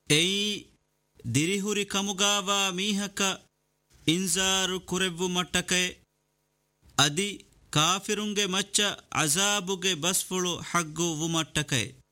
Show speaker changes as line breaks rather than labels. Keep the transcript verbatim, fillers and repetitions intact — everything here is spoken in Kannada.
ಎಯಿ ದಿರಿಹುರಿ ಕಮುಗಾವ ಮೀಹಕ ಇಂಜಾರು ಕುರೆವ್ವು ಮಟ್ಟಕೈ ಅದಿ ಕಾಫಿರುಂಗೆ ಮಚ್ಚ ಅಜಾಬುಗೆ ಬಸ್ಫುಳು ಹಗ್ಗು ವುಮಟ್ಟಕೈ.